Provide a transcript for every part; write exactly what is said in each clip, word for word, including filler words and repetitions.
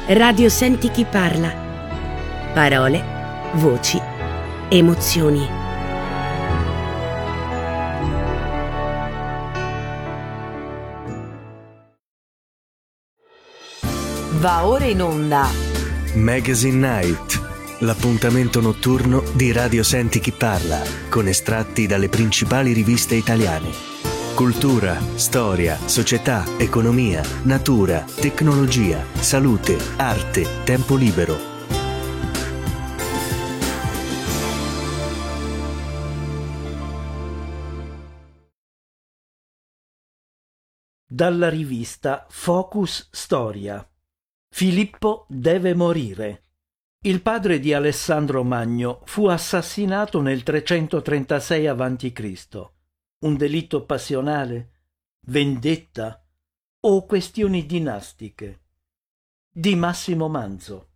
Radio Senti chi parla. Parole, voci, emozioni. Va ora in onda Magazine Night, l'appuntamento notturno di Radio Senti chi parla, con estratti dalle principali riviste italiane. Cultura, storia, società, economia, natura, tecnologia, salute, arte, tempo libero. Dalla rivista Focus Storia. Filippo deve morire. Il padre di Alessandro Magno fu assassinato nel trecentotrentasei avanti Cristo Un delitto passionale? Vendetta? O questioni dinastiche? Di Massimo Manzo.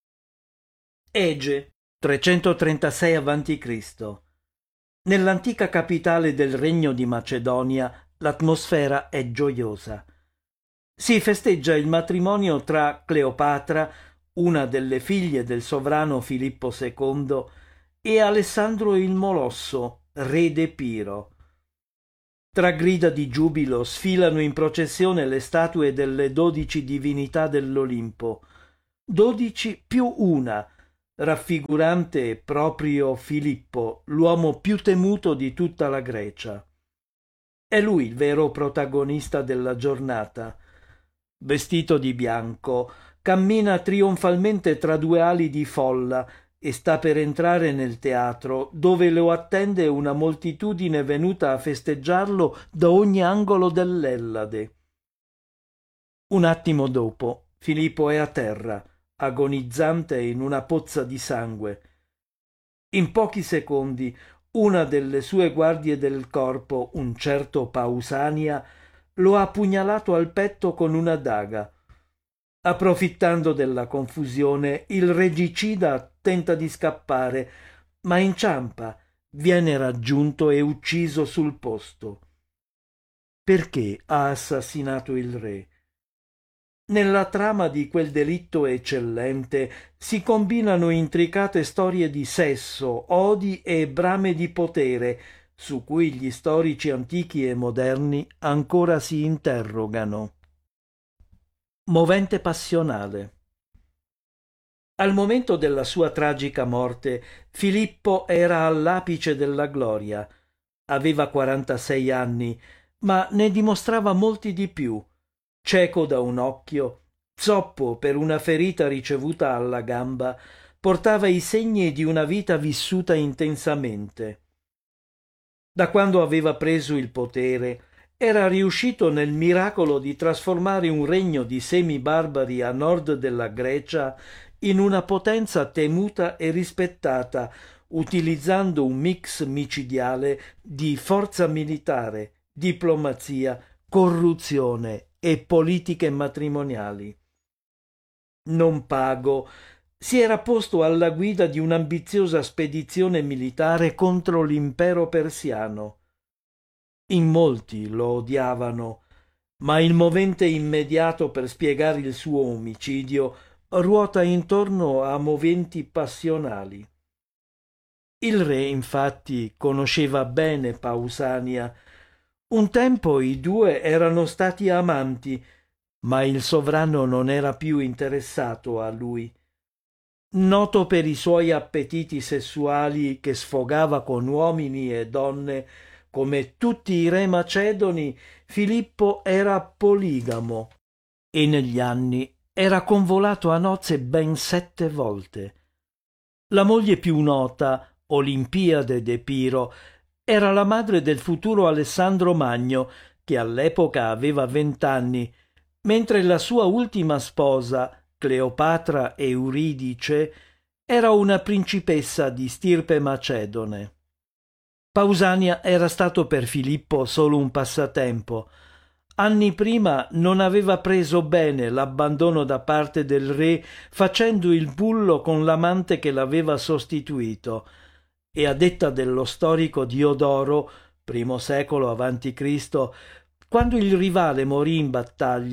Ege, trecentotrentasei avanti Cristo Nell'antica capitale del Regno di Macedonia l'atmosfera è gioiosa. Si festeggia il matrimonio tra Cleopatra, una delle figlie del sovrano Filippo secondo, e Alessandro il Molosso, re d'Epiro. Tra grida di giubilo sfilano in processione le statue delle dodici divinità dell'Olimpo, dodici più una, raffigurante proprio Filippo, l'uomo più temuto di tutta la Grecia. È lui il vero protagonista della giornata. Vestito di bianco, cammina trionfalmente tra due ali di folla e sta per entrare nel teatro, dove lo attende una moltitudine venuta a festeggiarlo da ogni angolo dell'Ellade. Un attimo dopo, Filippo è a terra, agonizzante in una pozza di sangue. In pochi secondi, una delle sue guardie del corpo, un certo Pausania, lo ha pugnalato al petto con una daga. Approfittando della confusione, il regicida tenta di scappare, ma inciampa, viene raggiunto e ucciso sul posto. Perché ha assassinato il re? Nella trama di quel delitto eccellente si combinano intricate storie di sesso, odi e brame di potere, su cui gli storici antichi e moderni ancora si interrogano. Movente passionale. Al momento della sua tragica morte, Filippo era all'apice della gloria. Aveva quarantasei anni, ma ne dimostrava molti di più. Cieco da un occhio, zoppo per una ferita ricevuta alla gamba, portava i segni di una vita vissuta intensamente. Da quando aveva preso il potere, era riuscito nel miracolo di trasformare un regno di semi-barbari a nord della Grecia in una potenza temuta e rispettata, utilizzando un mix micidiale di forza militare, diplomazia, corruzione e politiche matrimoniali. Non pago, si era posto alla guida di un'ambiziosa spedizione militare contro l'impero persiano. In molti lo odiavano, ma il movente immediato per spiegare il suo omicidio ruota intorno a moventi passionali. Il re, infatti, conosceva bene Pausania. Un tempo i due erano stati amanti, ma il sovrano non era più interessato a lui. Noto per i suoi appetiti sessuali che sfogava con uomini e donne, come tutti i re macedoni, Filippo era poligamo e negli anni era convolato a nozze ben sette volte. La moglie più nota, Olimpiade d'Epiro, era la madre del futuro Alessandro Magno, che all'epoca aveva vent'anni, mentre la sua ultima sposa, Cleopatra Euridice, era una principessa di stirpe macedone. Pausania era stato per Filippo solo un passatempo. Anni prima non aveva preso bene l'abbandono da parte del re, facendo il bullo con l'amante che l'aveva sostituito, e a detta dello storico Diodoro, primo secolo avanti Cristo, quando il rivale morì in battaglia,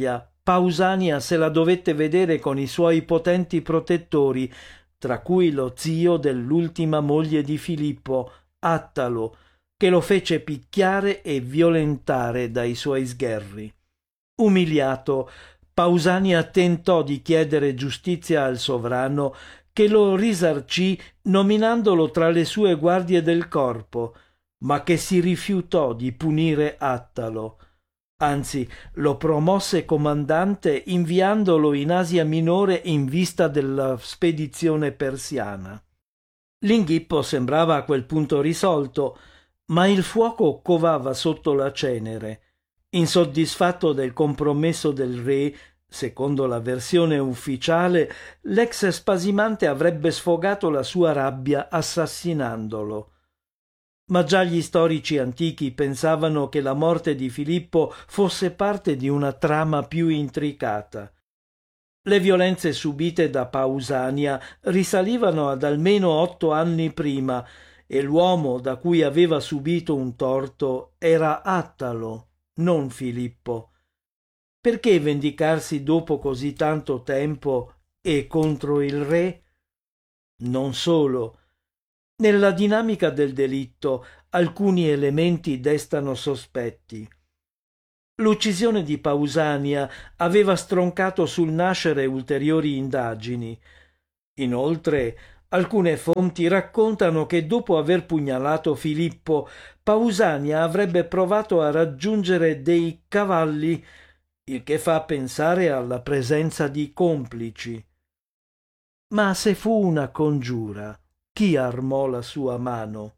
Pausania se la dovette vedere con i suoi potenti protettori, tra cui lo zio dell'ultima moglie di Filippo, Attalo, che lo fece picchiare e violentare dai suoi sgherri. Umiliato, Pausania tentò di chiedere giustizia al sovrano, che lo risarcì nominandolo tra le sue guardie del corpo, ma che si rifiutò di punire Attalo. Anzi, lo promosse comandante inviandolo in Asia Minore in vista della spedizione persiana. L'inghippo sembrava a quel punto risolto, ma il fuoco covava sotto la cenere. Insoddisfatto del compromesso del re, secondo la versione ufficiale, l'ex spasimante avrebbe sfogato la sua rabbia assassinandolo. Ma già gli storici antichi pensavano che la morte di Filippo fosse parte di una trama più intricata. Le violenze subite da Pausania risalivano ad almeno otto anni prima e l'uomo da cui aveva subito un torto era Attalo, non Filippo. Perché vendicarsi dopo così tanto tempo e contro il re? Non solo. Nella dinamica del delitto alcuni elementi destano sospetti. L'uccisione di Pausania aveva stroncato sul nascere ulteriori indagini. Inoltre, alcune fonti raccontano che dopo aver pugnalato Filippo, Pausania avrebbe provato a raggiungere dei cavalli, il che fa pensare alla presenza di complici. Ma se fu una congiura, chi armò la sua mano?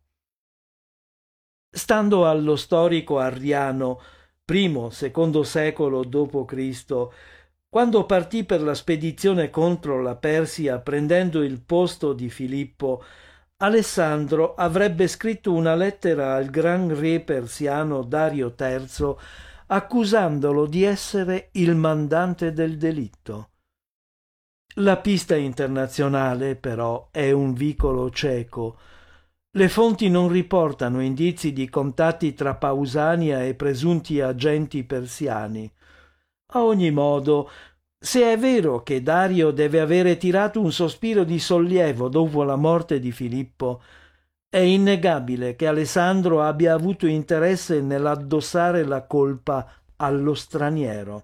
Stando allo storico Arriano, primo secondo secolo dopo Cristo, quando partì per la spedizione contro la Persia prendendo il posto di Filippo, Alessandro avrebbe scritto una lettera al gran re persiano Dario terzo accusandolo di essere il mandante del delitto. La pista internazionale, però, è un vicolo cieco. Le fonti non riportano indizi di contatti tra Pausania e presunti agenti persiani. A ogni modo, se è vero che Dario deve avere tirato un sospiro di sollievo dopo la morte di Filippo, è innegabile che Alessandro abbia avuto interesse nell'addossare la colpa allo straniero.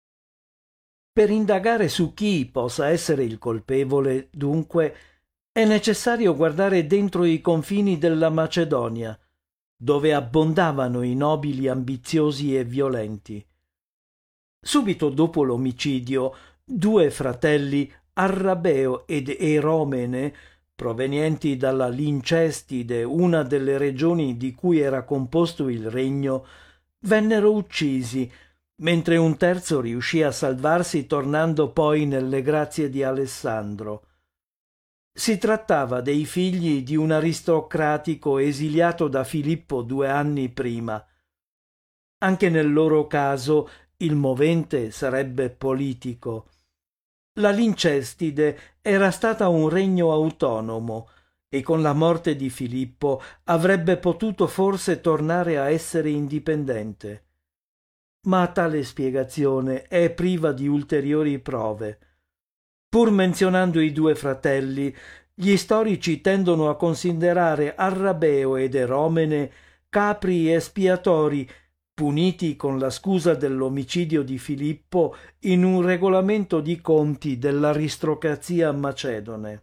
Per indagare su chi possa essere il colpevole, dunque, è necessario guardare dentro i confini della Macedonia, dove abbondavano i nobili ambiziosi e violenti. Subito dopo l'omicidio, due fratelli, Arrabeo ed Eromene, provenienti dalla Lincestide, una delle regioni di cui era composto il regno, vennero uccisi, mentre un terzo riuscì a salvarsi tornando poi nelle grazie di Alessandro. Si trattava dei figli di un aristocratico esiliato da Filippo due anni prima. Anche nel loro caso il movente sarebbe politico. La Lincestide era stata un regno autonomo e con la morte di Filippo avrebbe potuto forse tornare a essere indipendente. Ma tale spiegazione è priva di ulteriori prove. Pur menzionando i due fratelli, gli storici tendono a considerare Arrabeo ed Eromene capri espiatori puniti con la scusa dell'omicidio di Filippo in un regolamento di conti dell'aristocrazia macedone.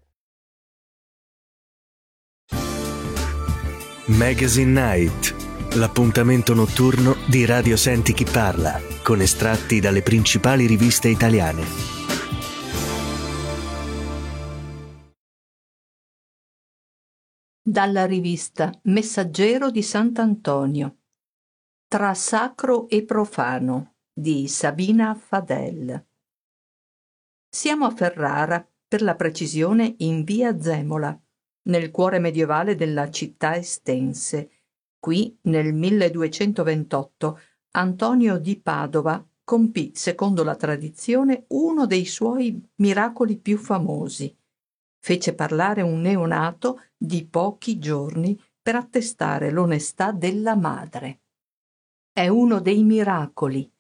Magazine Night, l'appuntamento notturno di Radio Senti Chi Parla, con estratti dalle principali riviste italiane. Dalla rivista Messaggero di Sant'Antonio. Tra sacro e profano di Sabina Fadel. Siamo a Ferrara, per la precisione in via Zemola, nel cuore medievale della città estense. Qui, nel milleduecentoventotto, Antonio di Padova compì, secondo la tradizione, uno dei suoi miracoli più famosi. Fece parlare un neonato di pochi giorni per attestare l'onestà della madre. È uno dei miracoli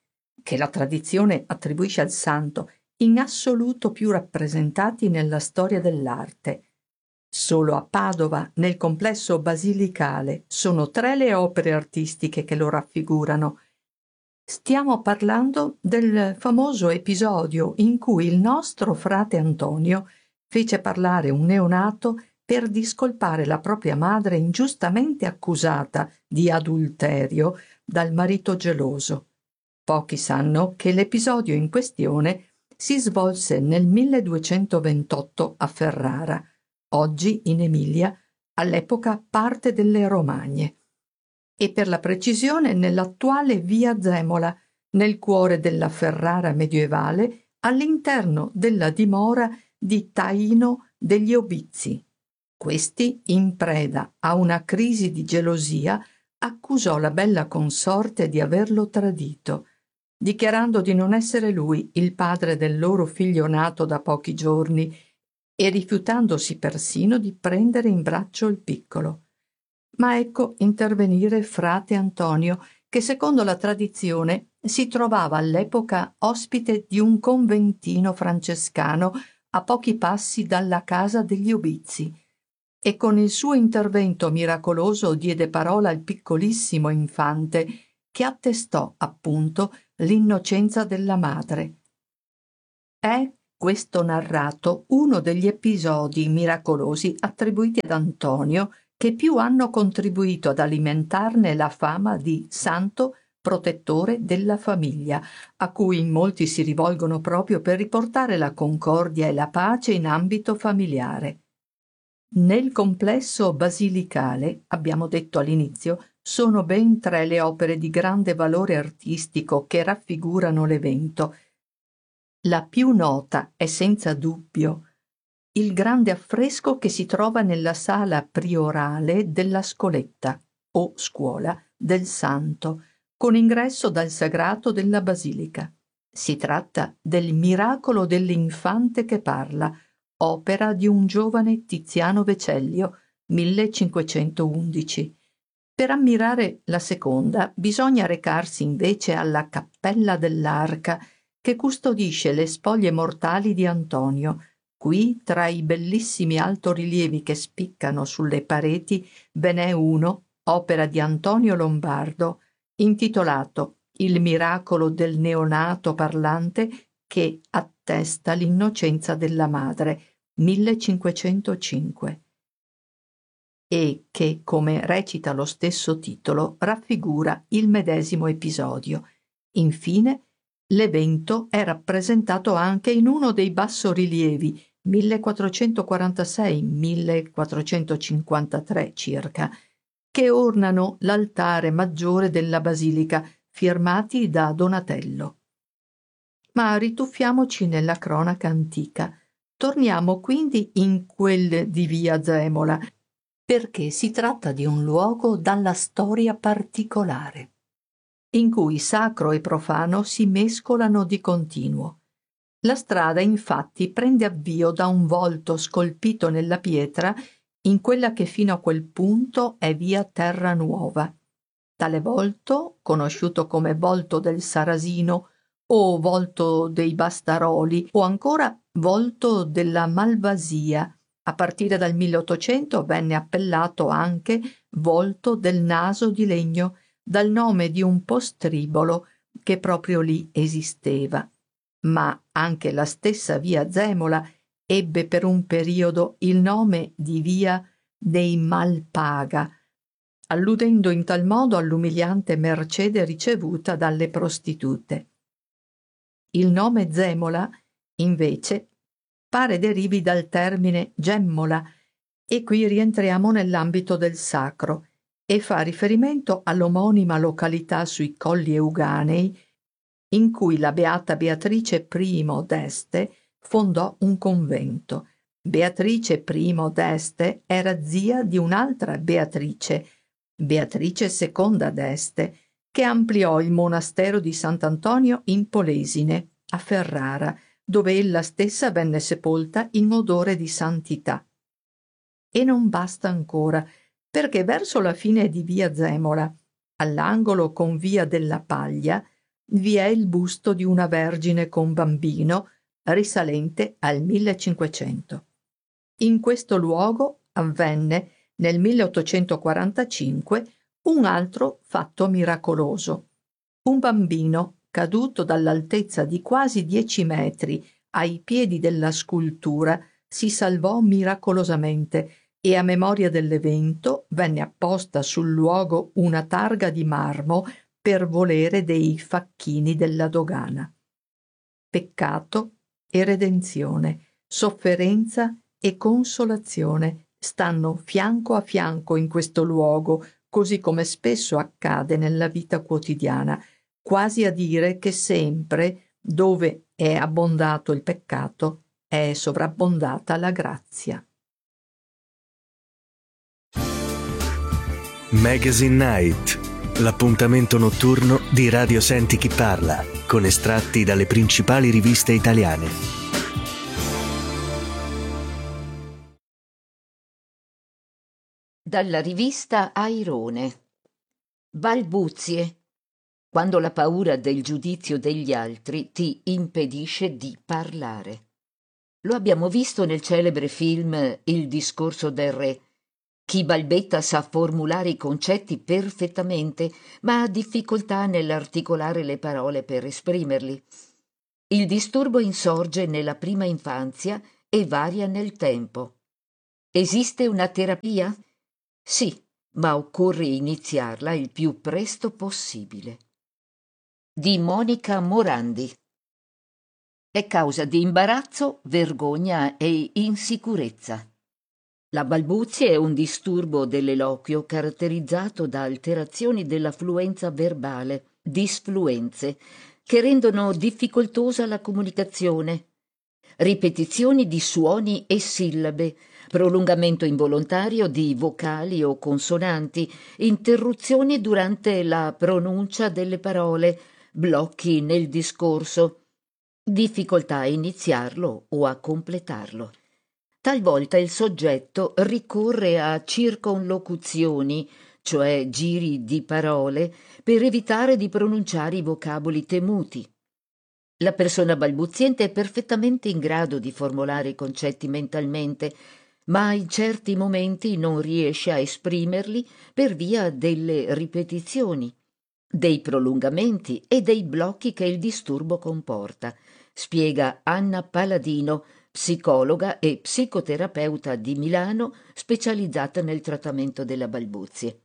che la tradizione attribuisce al santo, in assoluto più rappresentati nella storia dell'arte. Solo a Padova, nel complesso basilicale, sono tre le opere artistiche che lo raffigurano. Stiamo parlando del famoso episodio in cui il nostro frate Antonio fece parlare un neonato per discolpare la propria madre ingiustamente accusata di adulterio dal marito geloso. Pochi sanno che l'episodio in questione si svolse nel milleduecentoventotto a Ferrara, oggi in Emilia, all'epoca parte delle Romagne, e per la precisione nell'attuale via Zemola, nel cuore della Ferrara medievale, all'interno della dimora di Taino degli Obizi. Questi, in preda a una crisi di gelosia, accusò la bella consorte di averlo tradito, dichiarando di non essere lui il padre del loro figlio nato da pochi giorni e rifiutandosi persino di prendere in braccio il piccolo. Ma ecco intervenire frate Antonio, che secondo la tradizione si trovava all'epoca ospite di un conventino francescano a pochi passi dalla casa degli Obizi, e con il suo intervento miracoloso diede parola al piccolissimo infante, che attestò appunto l'innocenza della madre. È questo narrato uno degli episodi miracolosi attribuiti ad Antonio che più hanno contribuito ad alimentarne la fama di santo protettore della famiglia, a cui in molti si rivolgono proprio per riportare la concordia e la pace in ambito familiare. Nel complesso basilicale, abbiamo detto all'inizio, sono ben tre le opere di grande valore artistico che raffigurano l'evento. La più nota è senza dubbio il grande affresco che si trova nella sala priorale della Scoletta, o scuola, del Santo, con ingresso dal sagrato della Basilica. Si tratta del Miracolo dell'Infante che parla, opera di un giovane Tiziano Vecellio, millecinquecentoundici. Per ammirare la seconda bisogna recarsi invece alla Cappella dell'Arca, che custodisce le spoglie mortali di Antonio. Qui, tra i bellissimi altorilievi che spiccano sulle pareti, ve n'è uno, opera di Antonio Lombardo, intitolato Il miracolo del neonato parlante, che attesta l'innocenza della madre, millecinquecentocinque, e che, come recita lo stesso titolo, raffigura il medesimo episodio. Infine, l'evento è rappresentato anche in uno dei bassorilievi millequattrocentoquarantasei millequattrocentocinquantatré circa, che ornano l'altare maggiore della basilica, firmati da Donatello. Ma rituffiamoci nella cronaca antica. Torniamo quindi in quel di via Zemola, perché si tratta di un luogo dalla storia particolare, in cui sacro e profano si mescolano di continuo. La strada infatti prende avvio da un volto scolpito nella pietra in quella che fino a quel punto è via Terranuova. Tale volto, conosciuto come volto del Sarasino o volto dei Bastaroli o ancora volto della Malvasia, a partire dal milleottocento venne appellato anche volto del Naso di Legno, dal nome di un postribolo che proprio lì esisteva. Ma anche la stessa via Zemola ebbe per un periodo il nome di via dei Malpaga, alludendo in tal modo all'umiliante mercede ricevuta dalle prostitute. Il nome Zemola, invece, pare derivi dal termine gemmola, e qui rientriamo nell'ambito del sacro, e fa riferimento all'omonima località sui Colli Euganei, in cui la beata Beatrice I d'Este fondò un convento. Beatrice I d'Este era zia di un'altra Beatrice, Beatrice seconda d'Este, che ampliò il monastero di Sant'Antonio in Polesine, a Ferrara, dove ella stessa venne sepolta in odore di santità. E non basta ancora, perché verso la fine di via Zemola, all'angolo con via della Paglia, vi è il busto di una Vergine con bambino risalente al millecinquecento. In questo luogo avvenne nel milleottocentoquarantacinque un altro fatto miracoloso. Un bambino caduto dall'altezza di quasi dieci metri ai piedi della scultura si salvò miracolosamente e a memoria dell'evento venne apposta sul luogo una targa di marmo per volere dei facchini della dogana. Peccato e redenzione, sofferenza e consolazione stanno fianco a fianco in questo luogo, così come spesso accade nella vita quotidiana, quasi a dire che sempre dove è abbondato il peccato è sovrabbondata la grazia. Magazine Night, l'appuntamento notturno di Radio Senti Chi Parla, con estratti dalle principali riviste italiane. Dalla rivista Airone. Balbuzie, quando la paura del giudizio degli altri ti impedisce di parlare. Lo abbiamo visto nel celebre film Il discorso del re. Chi balbetta sa formulare i concetti perfettamente, ma ha difficoltà nell'articolare le parole per esprimerli. Il disturbo insorge nella prima infanzia e varia nel tempo. Esiste una terapia? Sì, ma occorre iniziarla il più presto possibile. Di Monica Morandi. È causa di imbarazzo, vergogna e insicurezza. La balbuzie è un disturbo dell'eloquio caratterizzato da alterazioni della fluenza verbale, disfluenze, che rendono difficoltosa la comunicazione, ripetizioni di suoni e sillabe, prolungamento involontario di vocali o consonanti, interruzioni durante la pronuncia delle parole, blocchi nel discorso, difficoltà a iniziarlo o a completarlo. Talvolta il soggetto ricorre a circonlocuzioni, cioè giri di parole, per evitare di pronunciare i vocaboli temuti. La persona balbuziente è perfettamente in grado di formulare i concetti mentalmente, ma in certi momenti non riesce a esprimerli per via delle ripetizioni, dei prolungamenti e dei blocchi che il disturbo comporta, spiega Anna Paladino, psicologa e psicoterapeuta di Milano, specializzata nel trattamento della balbuzie.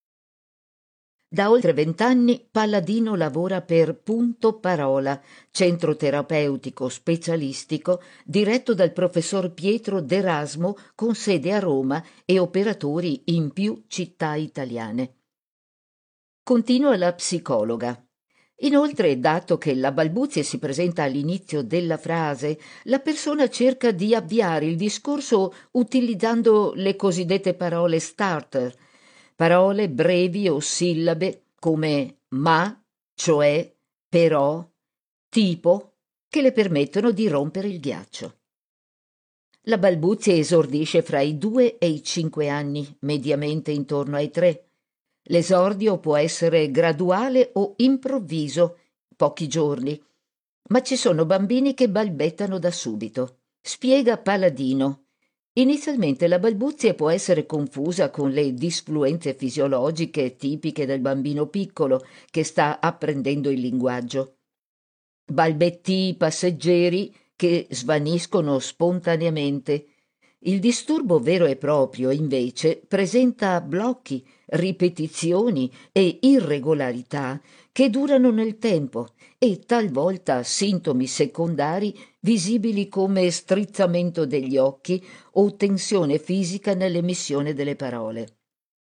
Da oltre vent'anni Paladino lavora per Punto Parola, centro terapeutico specialistico diretto dal professor Pietro D'Erasmo con sede a Roma e operatori in più città italiane. Continua la psicologa. Inoltre, dato che la balbuzie si presenta all'inizio della frase, la persona cerca di avviare il discorso utilizzando le cosiddette parole starter, parole brevi o sillabe come ma, cioè, però, tipo, che le permettono di rompere il ghiaccio. La balbuzia esordisce fra i due e i cinque anni, mediamente intorno ai tre. L'esordio può essere graduale o improvviso, pochi giorni, ma ci sono bambini che balbettano da subito. Spiega Paladino. Inizialmente la balbuzie può essere confusa con le disfluenze fisiologiche tipiche del bambino piccolo che sta apprendendo il linguaggio. Balbettii passeggeri che svaniscono spontaneamente. Il disturbo vero e proprio, invece, presenta blocchi, ripetizioni e irregolarità che durano nel tempo e talvolta sintomi secondari visibili come strizzamento degli occhi o tensione fisica nell'emissione delle parole.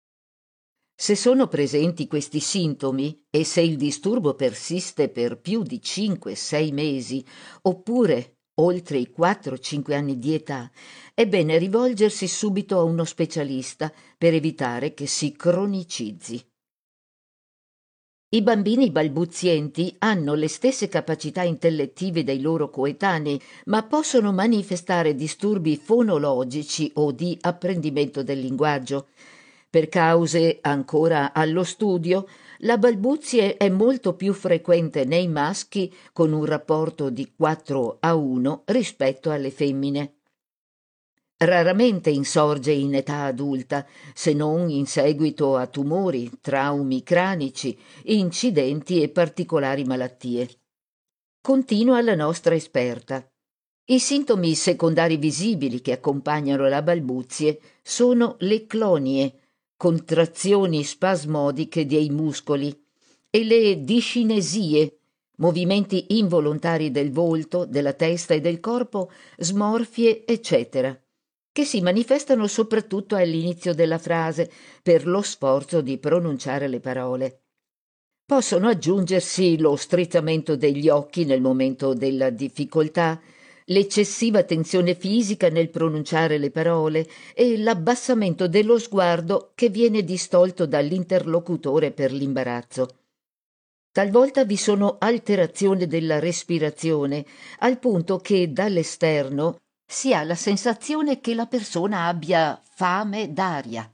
Se sono presenti questi sintomi e se il disturbo persiste per più di cinque sei mesi oppure oltre i quattro cinque anni di età, è bene rivolgersi subito a uno specialista per evitare che si cronicizzi. I bambini balbuzienti hanno le stesse capacità intellettive dei loro coetanei, ma possono manifestare disturbi fonologici o di apprendimento del linguaggio. Per cause ancora allo studio, La balbuzie è molto più frequente nei maschi, con un rapporto di quattro a uno rispetto alle femmine. Raramente insorge in età adulta, se non in seguito a tumori, traumi cranici, incidenti e particolari malattie. Continua la nostra esperta. I sintomi secondari visibili che accompagnano la balbuzie sono le clonie, contrazioni spasmodiche dei muscoli, e le discinesie, movimenti involontari del volto, della testa e del corpo, smorfie, eccetera, che si manifestano soprattutto all'inizio della frase per lo sforzo di pronunciare le parole. Possono aggiungersi lo strizzamento degli occhi nel momento della difficoltà, l'eccessiva tensione fisica nel pronunciare le parole e l'abbassamento dello sguardo che viene distolto dall'interlocutore per l'imbarazzo. Talvolta vi sono alterazioni della respirazione, al punto che dall'esterno si ha la sensazione che la persona abbia fame d'aria.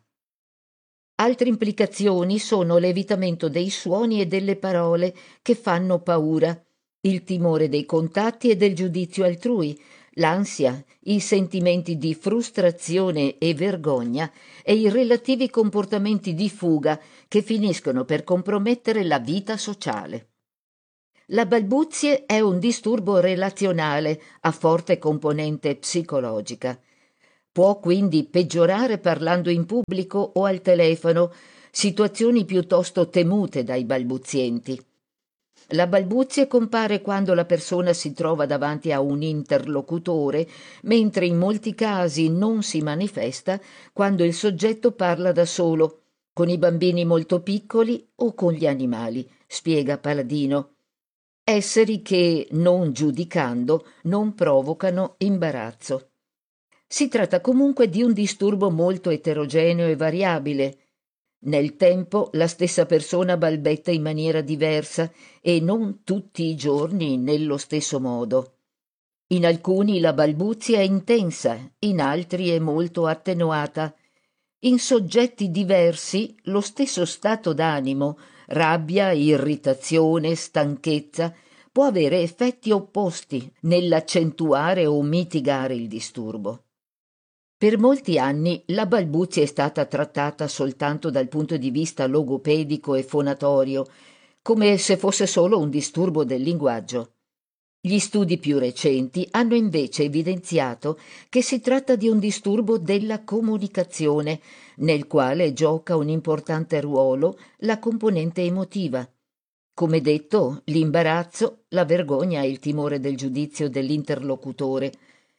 Altre implicazioni sono l'evitamento dei suoni e delle parole che fanno paura, il timore dei contatti e del giudizio altrui, l'ansia, i sentimenti di frustrazione e vergogna e i relativi comportamenti di fuga che finiscono per compromettere la vita sociale. La balbuzie è un disturbo relazionale a forte componente psicologica. Può quindi peggiorare parlando in pubblico o al telefono, situazioni piuttosto temute dai balbuzienti. La balbuzie compare quando la persona si trova davanti a un interlocutore, mentre in molti casi non si manifesta quando il soggetto parla da solo, con i bambini molto piccoli o con gli animali, spiega Paladino. Esseri che, non giudicando, non provocano imbarazzo. Si tratta comunque di un disturbo molto eterogeneo e variabile. Nel tempo la stessa persona balbetta in maniera diversa e non tutti i giorni nello stesso modo. In alcuni la balbuzia è intensa, in altri è molto attenuata. In soggetti diversi lo stesso stato d'animo, rabbia, irritazione, stanchezza, può avere effetti opposti nell'accentuare o mitigare il disturbo. Per molti anni la balbuzia è stata trattata soltanto dal punto di vista logopedico e fonatorio, come se fosse solo un disturbo del linguaggio. Gli studi più recenti hanno invece evidenziato che si tratta di un disturbo della comunicazione, nel quale gioca un importante ruolo la componente emotiva. Come detto, l'imbarazzo, la vergogna e il timore del giudizio dell'interlocutore.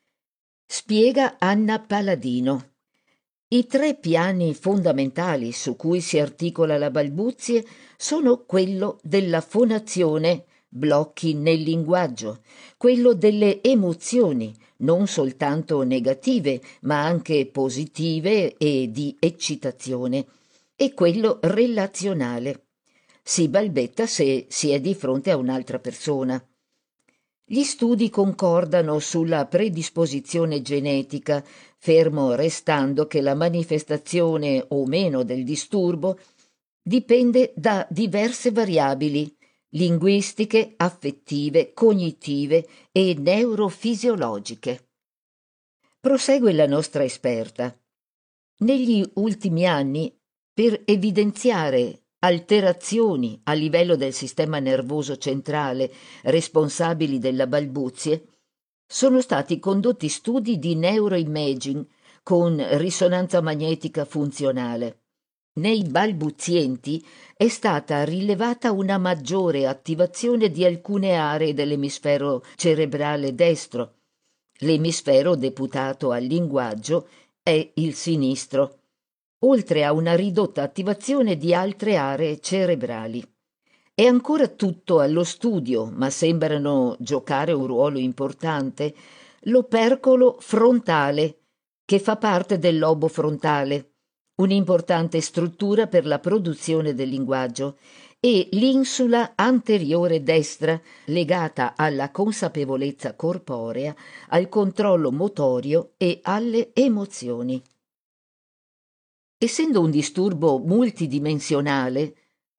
Spiega Anna Paladino. I tre piani fondamentali su cui si articola la balbuzie sono quello della fonazione, blocchi nel linguaggio, quello delle emozioni, non soltanto negative, ma anche positive e di eccitazione, e quello relazionale. Si balbetta se si è di fronte a un'altra persona. Gli studi concordano sulla predisposizione genetica, fermo restando che la manifestazione o meno del disturbo dipende da diverse variabili linguistiche, affettive, cognitive e neurofisiologiche. Prosegue la nostra esperta. Negli ultimi anni, per evidenziare alterazioni a livello del sistema nervoso centrale responsabili della balbuzie, sono stati condotti studi di neuroimaging con risonanza magnetica funzionale. Nei balbuzienti è stata rilevata una maggiore attivazione di alcune aree dell'emisfero cerebrale destro. L'emisfero deputato al linguaggio è il sinistro, oltre a una ridotta attivazione di altre aree cerebrali. È ancora tutto allo studio, ma sembrano giocare un ruolo importante l'opercolo frontale, che fa parte del lobo frontale, un'importante struttura per la produzione del linguaggio, e l'insula anteriore destra, legata alla consapevolezza corporea, al controllo motorio e alle emozioni. Essendo un disturbo multidimensionale,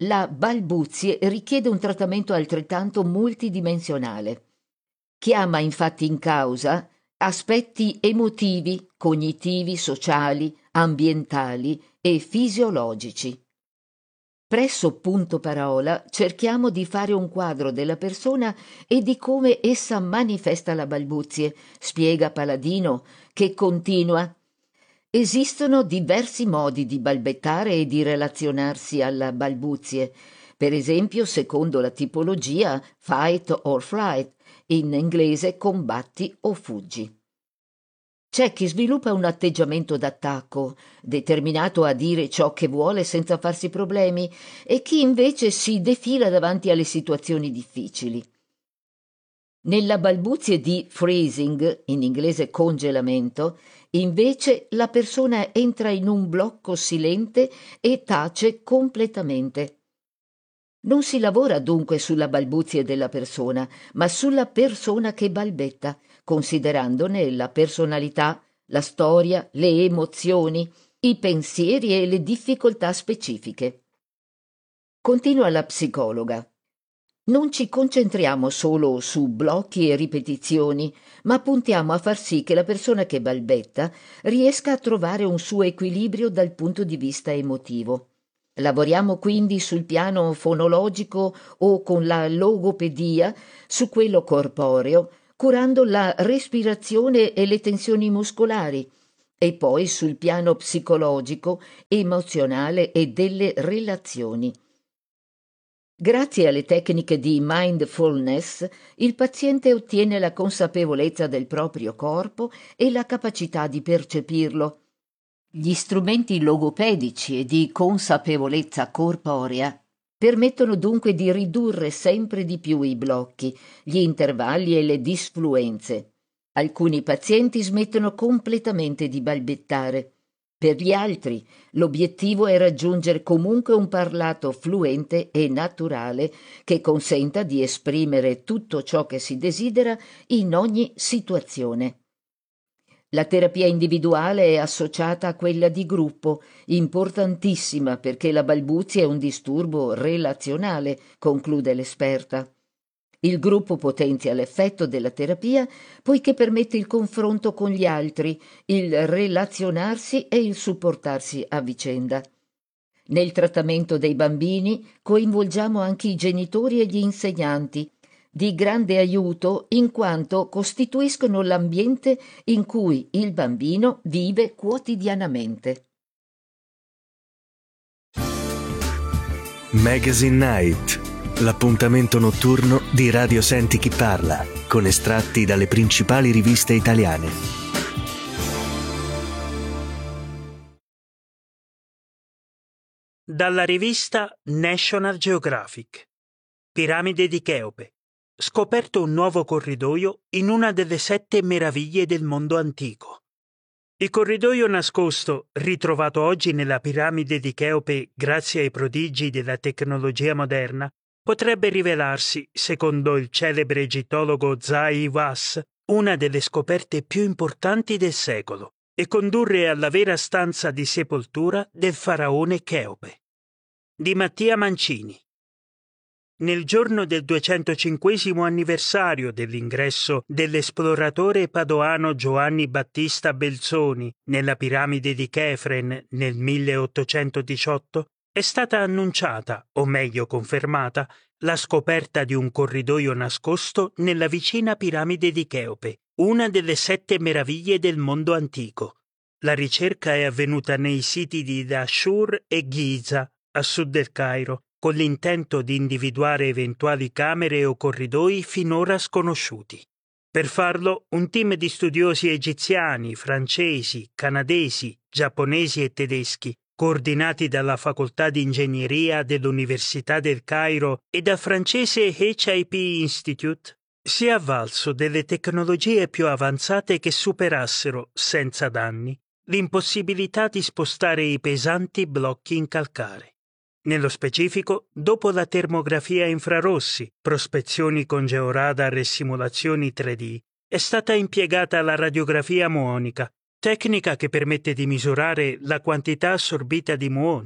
la balbuzie richiede un trattamento altrettanto multidimensionale. Chiama infatti in causa aspetti emotivi, cognitivi, sociali, ambientali e fisiologici. Presso Punto Parola cerchiamo di fare un quadro della persona e di come essa manifesta la balbuzie, spiega Paladino, che continua: esistono diversi modi di balbettare e di relazionarsi alla balbuzie, per esempio secondo la tipologia fight or flight, in inglese combatti o fuggi. C'è chi sviluppa un atteggiamento d'attacco, determinato a dire ciò che vuole senza farsi problemi, e chi invece si defila davanti alle situazioni difficili. Nella balbuzie di freezing, in inglese congelamento, invece la persona entra in un blocco silente e tace completamente. Non si lavora dunque sulla balbuzie della persona, ma sulla persona che balbetta, considerandone la personalità, la storia, le emozioni, i pensieri e le difficoltà specifiche. Continua la psicologa. Non ci concentriamo solo su blocchi e ripetizioni, ma puntiamo a far sì che la persona che balbetta riesca a trovare un suo equilibrio dal punto di vista emotivo. Lavoriamo quindi sul piano fonologico o con la logopedia, su quello corporeo, curando la respirazione e le tensioni muscolari, e poi sul piano psicologico, emozionale e delle relazioni. Grazie alle tecniche di mindfulness, il paziente ottiene la consapevolezza del proprio corpo e la capacità di percepirlo. Gli strumenti logopedici e di consapevolezza corporea permettono dunque di ridurre sempre di più i blocchi, gli intervalli e le disfluenze. Alcuni pazienti smettono completamente di balbettare. Per gli altri, l'obiettivo è raggiungere comunque un parlato fluente e naturale che consenta di esprimere tutto ciò che si desidera in ogni situazione. La terapia individuale è associata a quella di gruppo, importantissima perché la balbuzia è un disturbo relazionale, conclude l'esperta. Il gruppo potenzia l'effetto della terapia poiché permette il confronto con gli altri, il relazionarsi e il supportarsi a vicenda. Nel trattamento dei bambini coinvolgiamo anche i genitori e gli insegnanti, di grande aiuto in quanto costituiscono l'ambiente in cui il bambino vive quotidianamente. Magazine Night, l'appuntamento notturno di Radio Senti Chi Parla, con estratti dalle principali riviste italiane. Dalla rivista National Geographic. Piramide di Cheope. Scoperto un nuovo corridoio in una delle sette meraviglie del mondo antico. Il corridoio nascosto, ritrovato oggi nella piramide di Cheope grazie ai prodigi della tecnologia moderna, potrebbe rivelarsi, secondo il celebre egittologo Zahi Hawass, una delle scoperte più importanti del secolo e condurre alla vera stanza di sepoltura del faraone Cheope. Di Mattia Mancini. Nel giorno del duecentocinquesimo anniversario dell'ingresso dell'esploratore padoano Giovanni Battista Belzoni nella piramide di Chefren nel milleottocentodiciotto, è stata annunciata, o meglio confermata, la scoperta di un corridoio nascosto nella vicina piramide di Cheope, una delle sette meraviglie del mondo antico. La ricerca è avvenuta nei siti di Dashur e Giza, a sud del Cairo, con l'intento di individuare eventuali camere o corridoi finora sconosciuti. Per farlo, un team di studiosi egiziani, francesi, canadesi, giapponesi e tedeschi, coordinati dalla Facoltà di Ingegneria dell'Università del Cairo e dal francese H I P Institute, si è avvalso delle tecnologie più avanzate che superassero, senza danni, l'impossibilità di spostare i pesanti blocchi in calcare. Nello specifico, dopo la termografia a infrarossi, prospezioni con georadar e simulazioni tre D, è stata impiegata la radiografia muonica, tecnica che permette di misurare la quantità assorbita di muoni,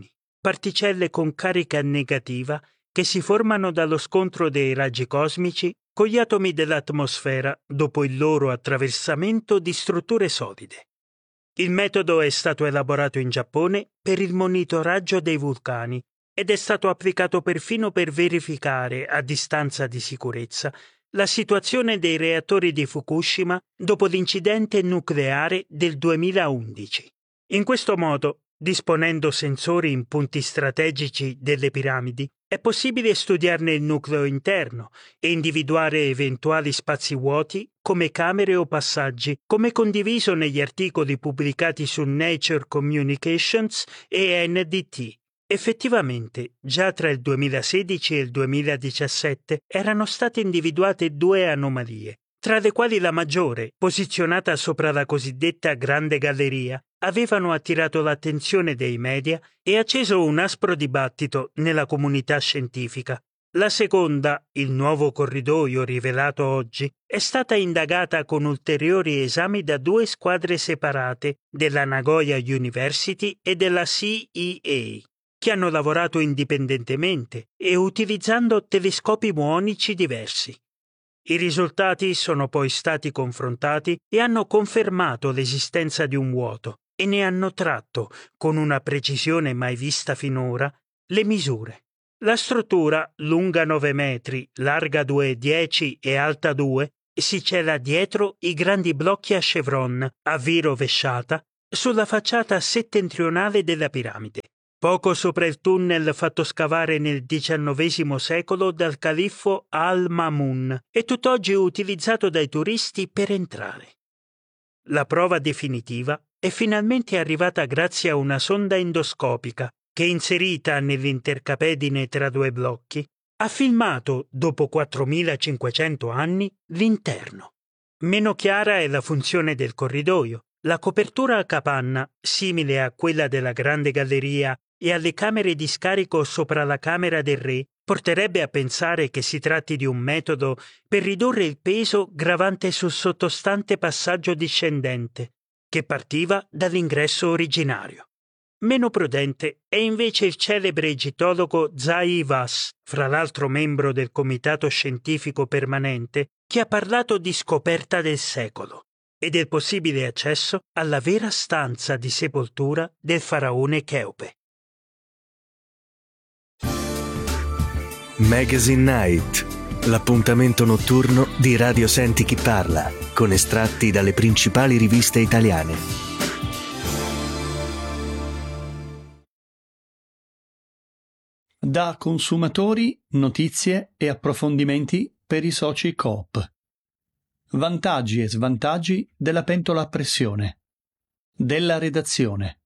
particelle con carica negativa che si formano dallo scontro dei raggi cosmici con gli atomi dell'atmosfera dopo il loro attraversamento di strutture solide. Il metodo è stato elaborato in Giappone per il monitoraggio dei vulcani ed è stato applicato perfino per verificare, a distanza di sicurezza, la situazione dei reattori di Fukushima dopo l'incidente nucleare del duemilaundici. In questo modo, disponendo sensori in punti strategici delle piramidi, è possibile studiarne il nucleo interno e individuare eventuali spazi vuoti come camere o passaggi, come condiviso negli articoli pubblicati su Nature Communications e N D T. Effettivamente, già tra il duemilasedici e il duemiladiciassette erano state individuate due anomalie, tra le quali la maggiore, posizionata sopra la cosiddetta Grande Galleria, avevano attirato l'attenzione dei media e acceso un aspro dibattito nella comunità scientifica. La seconda, il nuovo corridoio rivelato oggi, è stata indagata con ulteriori esami da due squadre separate della Nagoya University e della C E A, che hanno lavorato indipendentemente e utilizzando telescopi muonici diversi. I risultati sono poi stati confrontati e hanno confermato l'esistenza di un vuoto e ne hanno tratto, con una precisione mai vista finora, le misure. La struttura, lunga nove metri, larga due virgola dieci e alta due, si cela dietro i grandi blocchi a chevron, a V rovesciata, sulla facciata settentrionale della piramide, poco sopra il tunnel fatto scavare nel diciannovesimo secolo dal califfo Al-Mamun e tutt'oggi utilizzato dai turisti per entrare. La prova definitiva è finalmente arrivata grazie a una sonda endoscopica che, inserita nell'intercapedine tra due blocchi, ha filmato, dopo quattromilacinquecento anni, l'interno. Meno chiara è la funzione del corridoio. La copertura a capanna, simile a quella della Grande Galleria e alle camere di scarico sopra la camera del re, porterebbe a pensare che si tratti di un metodo per ridurre il peso gravante sul sottostante passaggio discendente, che partiva dall'ingresso originario. Meno prudente è invece il celebre egittologo Zahi Hawass, fra l'altro membro del Comitato Scientifico Permanente, che ha parlato di scoperta del secolo e del possibile accesso alla vera stanza di sepoltura del faraone Cheope. Magazine Night, l'appuntamento notturno di Radio Senti Chi Parla, con estratti dalle principali riviste italiane. Da consumatori, notizie e approfondimenti per i soci Coop. Vantaggi e svantaggi della pentola a pressione. Della redazione.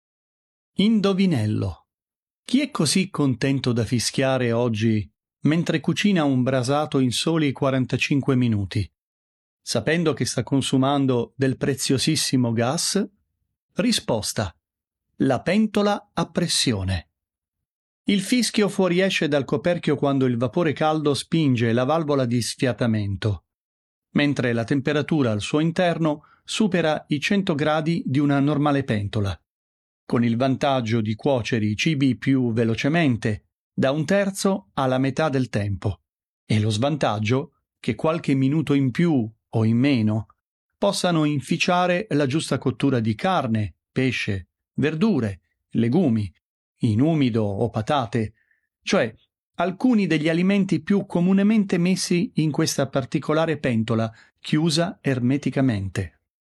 Indovinello. Chi è così contento da fischiare oggi mentre cucina un brasato in soli quarantacinque minuti, sapendo che sta consumando del preziosissimo gas? Risposta: la pentola a pressione. Il fischio fuoriesce dal coperchio quando il vapore caldo spinge la valvola di sfiatamento, mentre la temperatura al suo interno supera i cento gradi di una normale pentola, con il vantaggio di cuocere i cibi più velocemente, da un terzo alla metà del tempo, e lo svantaggio che qualche minuto in più o in meno possano inficiare la giusta cottura di carne, pesce, verdure, legumi, in umido o patate, cioè alcuni degli alimenti più comunemente messi in questa particolare pentola chiusa ermeticamente.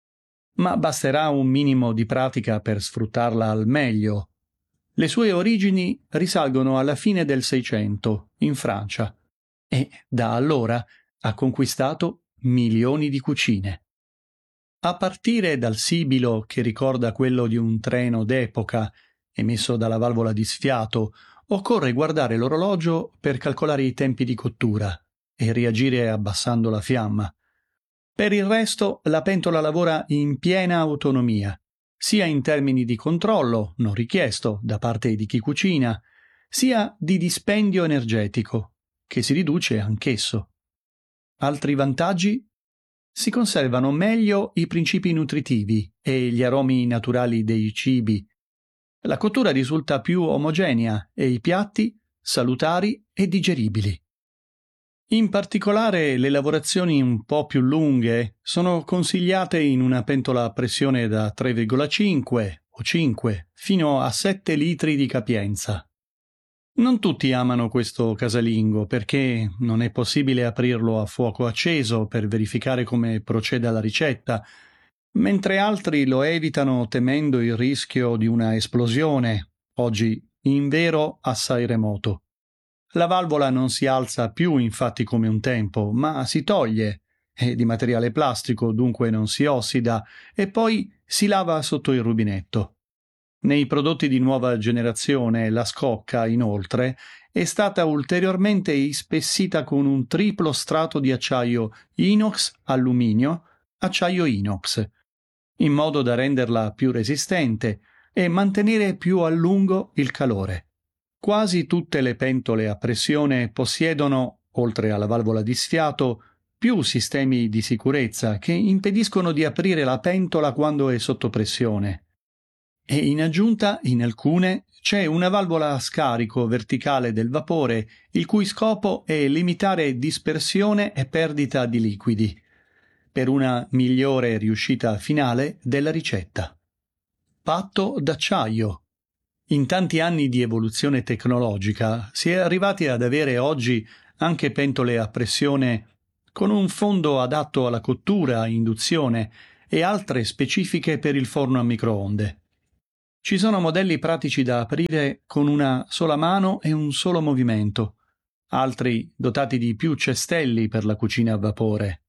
Ma basterà un minimo di pratica per sfruttarla al meglio. Le sue origini risalgono alla fine del Seicento, in Francia, e da allora ha conquistato milioni di cucine. A partire dal sibilo che ricorda quello di un treno d'epoca, emesso dalla valvola di sfiato, occorre guardare l'orologio per calcolare i tempi di cottura e reagire abbassando la fiamma. Per il resto, la pentola lavora in piena autonomia, sia in termini di controllo, non richiesto da parte di chi cucina, sia di dispendio energetico, che si riduce anch'esso. Altri vantaggi? Si conservano meglio i principi nutritivi e gli aromi naturali dei cibi. La cottura risulta più omogenea e i piatti salutari e digeribili. In particolare le lavorazioni un po' più lunghe sono consigliate in una pentola a pressione da tre virgola cinque o cinque fino a sette litri di capienza. Non tutti amano questo casalingo perché non è possibile aprirlo a fuoco acceso per verificare come proceda la ricetta, mentre altri lo evitano temendo il rischio di una esplosione, oggi invero assai remoto. La valvola non si alza più infatti come un tempo, ma si toglie, è di materiale plastico, dunque non si ossida, e poi si lava sotto il rubinetto. Nei prodotti di nuova generazione la scocca, inoltre, è stata ulteriormente ispessita con un triplo strato di acciaio inox, alluminio, acciaio inox, in modo da renderla più resistente e mantenere più a lungo il calore. Quasi tutte le pentole a pressione possiedono, oltre alla valvola di sfiato, più sistemi di sicurezza che impediscono di aprire la pentola quando è sotto pressione. E in aggiunta, in alcune, c'è una valvola a scarico verticale del vapore, il cui scopo è limitare dispersione e perdita di liquidi, per una migliore riuscita finale della ricetta. Patto d'acciaio. In tanti anni di evoluzione tecnologica si è arrivati ad avere oggi anche pentole a pressione con un fondo adatto alla cottura a induzione e altre specifiche per il forno a microonde. Ci sono modelli pratici da aprire con una sola mano e un solo movimento, altri dotati di più cestelli per la cucina a vapore.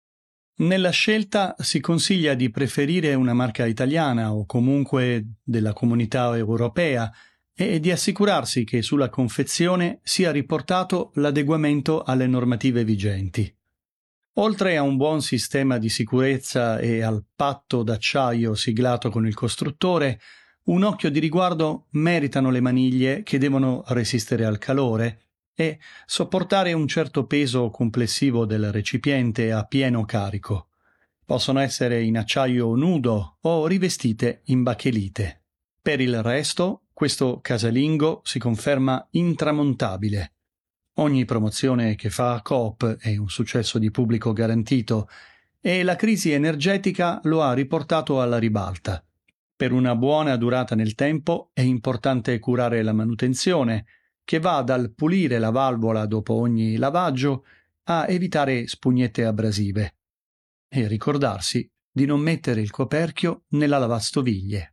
Nella scelta si consiglia di preferire una marca italiana o comunque della comunità europea e di assicurarsi che sulla confezione sia riportato l'adeguamento alle normative vigenti. Oltre a un buon sistema di sicurezza e al patto d'acciaio siglato con il costruttore, un occhio di riguardo meritano le maniglie che devono resistere al calore e sopportare un certo peso complessivo del recipiente a pieno carico. Possono essere in acciaio nudo o rivestite in bachelite. Per il resto, questo casalingo si conferma intramontabile. Ogni promozione che fa Coop è un successo di pubblico garantito e la crisi energetica lo ha riportato alla ribalta. Per una buona durata nel tempo è importante curare la manutenzione, che va dal pulire la valvola dopo ogni lavaggio a evitare spugnette abrasive e ricordarsi di non mettere il coperchio nella lavastoviglie.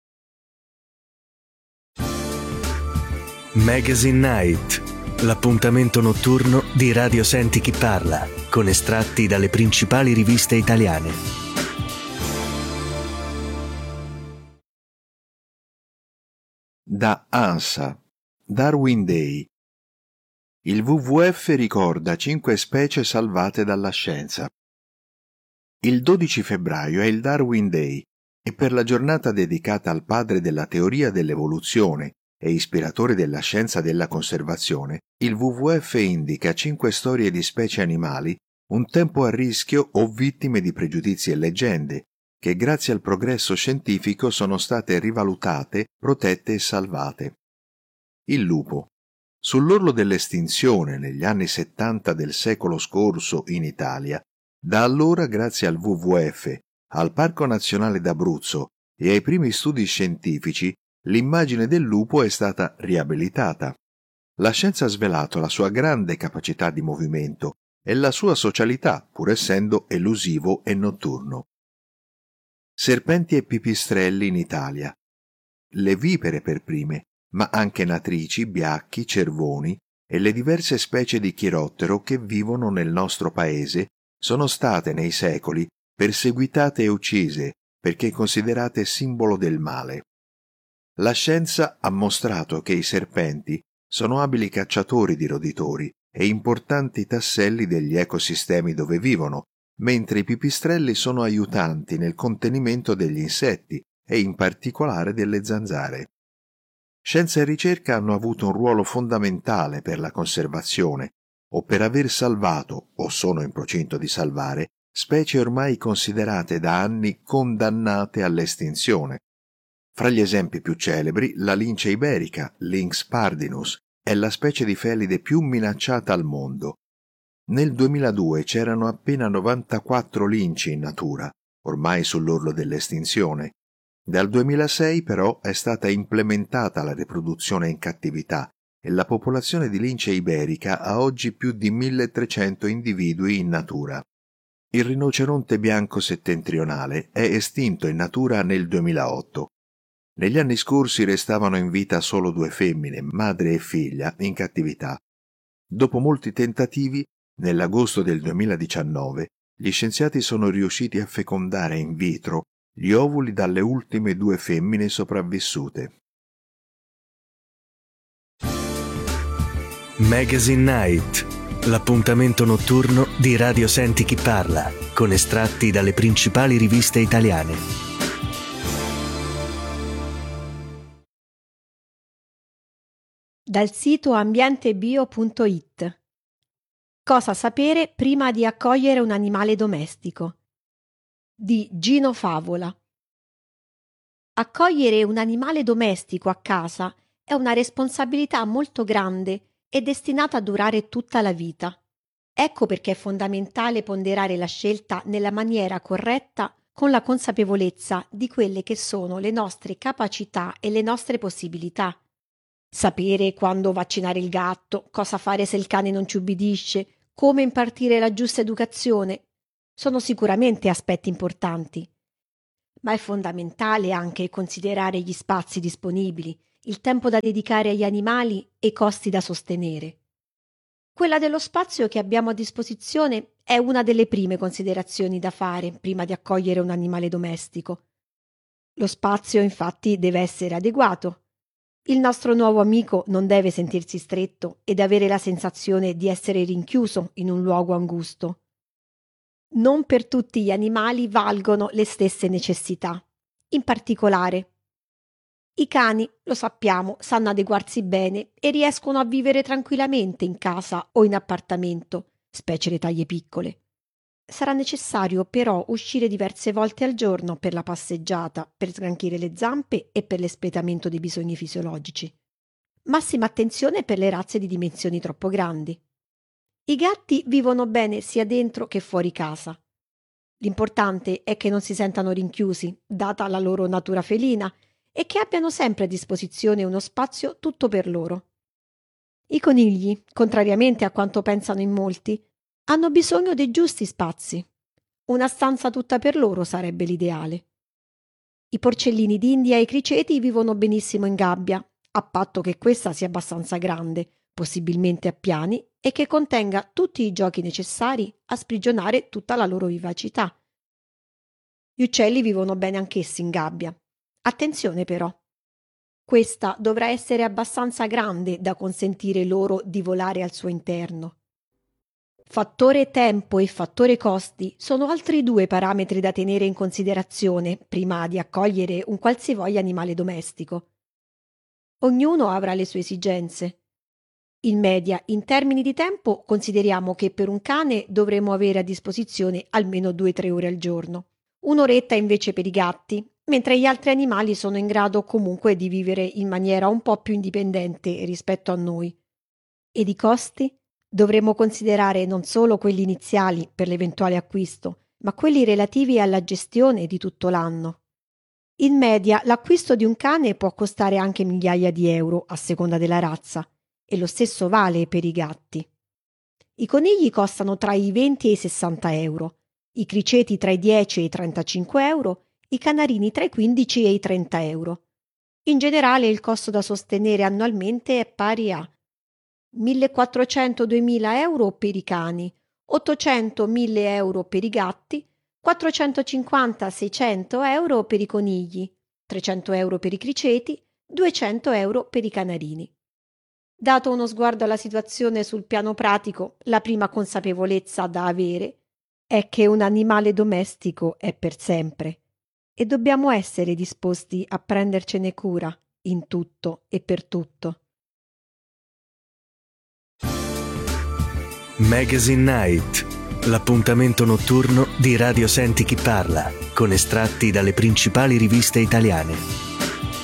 Magazine Night, l'appuntamento notturno di Radio Senti Chi Parla, con estratti dalle principali riviste italiane. Da ANSA, Darwin Day. Il W W F ricorda cinque specie salvate dalla scienza. Il dodici febbraio è il Darwin Day e per la giornata dedicata al padre della teoria dell'evoluzione e ispiratore della scienza della conservazione, il W W F indica cinque storie di specie animali un tempo a rischio o vittime di pregiudizi e leggende, che grazie al progresso scientifico sono state rivalutate, protette e salvate. Il lupo. Sull'orlo dell'estinzione negli anni settanta del secolo scorso in Italia, da allora grazie al W W F, al Parco Nazionale d'Abruzzo e ai primi studi scientifici, l'immagine del lupo è stata riabilitata. La scienza ha svelato la sua grande capacità di movimento e la sua socialità, pur essendo elusivo e notturno. Serpenti e pipistrelli in Italia. Le vipere per prime, ma anche natrici, biacchi, cervoni e le diverse specie di chirottero che vivono nel nostro paese sono state nei secoli perseguitate e uccise perché considerate simbolo del male. La scienza ha mostrato che i serpenti sono abili cacciatori di roditori e importanti tasselli degli ecosistemi dove vivono, mentre i pipistrelli sono aiutanti nel contenimento degli insetti e in particolare delle zanzare. Scienza e ricerca hanno avuto un ruolo fondamentale per la conservazione o per aver salvato, o sono in procinto di salvare, specie ormai considerate da anni condannate all'estinzione. Fra gli esempi più celebri, la lince iberica, Lynx pardinus, è la specie di felide più minacciata al mondo. Nel duemiladue c'erano appena novantaquattro linci in natura, ormai sull'orlo dell'estinzione. Dal duemilasei però è stata implementata la riproduzione in cattività e la popolazione di lince iberica ha oggi più di milletrecento individui in natura. Il rinoceronte bianco settentrionale è estinto in natura nel duemilaotto. Negli anni scorsi restavano in vita solo due femmine, madre e figlia, in cattività. Dopo molti tentativi, nell'agosto del duemiladiciannove, gli scienziati sono riusciti a fecondare in vitro gli ovuli dalle ultime due femmine sopravvissute. Magazine Night, l'appuntamento notturno di Radio Senti Chi Parla, con estratti dalle principali riviste italiane. Dal sito ambientebio punto it. Cosa sapere prima di accogliere un animale domestico? Di Gino Favola. Accogliere un animale domestico a casa è una responsabilità molto grande e destinata a durare tutta la vita. Ecco perché è fondamentale ponderare la scelta nella maniera corretta, con la consapevolezza di quelle che sono le nostre capacità e le nostre possibilità. Sapere quando vaccinare il gatto, cosa fare se il cane non ci ubbidisce, come impartire la giusta educazione, sono sicuramente aspetti importanti. Ma è fondamentale anche considerare gli spazi disponibili, il tempo da dedicare agli animali e i costi da sostenere. Quella dello spazio che abbiamo a disposizione è una delle prime considerazioni da fare prima di accogliere un animale domestico. Lo spazio, infatti, deve essere adeguato. Il nostro nuovo amico non deve sentirsi stretto ed avere la sensazione di essere rinchiuso in un luogo angusto. Non per tutti gli animali valgono le stesse necessità. In particolare, i cani, lo sappiamo, sanno adeguarsi bene e riescono a vivere tranquillamente in casa o in appartamento, specie le taglie piccole. Sarà necessario però uscire diverse volte al giorno per la passeggiata, per sgranchire le zampe e per l'espletamento dei bisogni fisiologici. Massima attenzione per le razze di dimensioni troppo grandi. I gatti vivono bene sia dentro che fuori casa. L'importante è che non si sentano rinchiusi, data la loro natura felina, e che abbiano sempre a disposizione uno spazio tutto per loro. I conigli, contrariamente a quanto pensano in molti, hanno bisogno dei giusti spazi. Una stanza tutta per loro sarebbe l'ideale. I porcellini d'India e i criceti vivono benissimo in gabbia, a patto che questa sia abbastanza grande, possibilmente a piani, e che contenga tutti i giochi necessari a sprigionare tutta la loro vivacità. Gli uccelli vivono bene anch'essi in gabbia. Attenzione però, questa dovrà essere abbastanza grande da consentire loro di volare al suo interno. Fattore tempo e fattore costi sono altri due parametri da tenere in considerazione prima di accogliere un qualsivoglia animale domestico. Ognuno avrà le sue esigenze. In media, in termini di tempo, consideriamo che per un cane dovremo avere a disposizione almeno due tre ore al giorno. Un'oretta invece per i gatti, mentre gli altri animali sono in grado comunque di vivere in maniera un po' più indipendente rispetto a noi. Ed i costi? Dovremo considerare non solo quelli iniziali per l'eventuale acquisto, ma quelli relativi alla gestione di tutto l'anno. In media, l'acquisto di un cane può costare anche migliaia di euro a seconda della razza, e lo stesso vale per i gatti. I conigli costano tra i venti e i sessanta euro, i criceti tra i dieci e i trentacinque euro, i canarini tra i quindici e i trenta euro. In generale il costo da sostenere annualmente è pari a millequattrocento-duemila euro per i cani, ottocento-mille euro per i gatti, quattrocentocinquanta-seicento euro per i conigli, trecento euro per i criceti, duecento euro per i canarini. Dato uno sguardo alla situazione sul piano pratico, la prima consapevolezza da avere è che un animale domestico è per sempre e dobbiamo essere disposti a prendercene cura in tutto e per tutto. Magazine Night, l'appuntamento notturno di Radio Senti Chi Parla, con estratti dalle principali riviste italiane.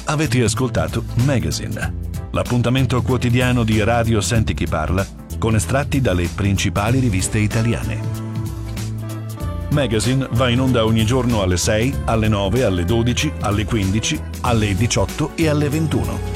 Avete ascoltato Magazine, l'appuntamento quotidiano di Radio Senti Chi Parla con estratti dalle principali riviste italiane. Magazine va in onda ogni giorno alle sei, alle nove, alle dodici, alle quindici, alle diciotto e alle ventuno.